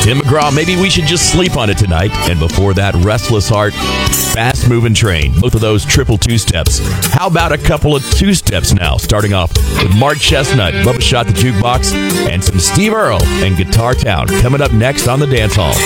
Tim McGraw, Maybe We Should Just Sleep on It Tonight. And before that, Restless Heart, Fast Moving Train. Both of those triple two-steps. How about a couple of two-steps now? Starting off with Mark Chestnut, Bubba Shot the Jukebox, and some Steve Earle and Guitar Town. Coming up next on the Dance Hall.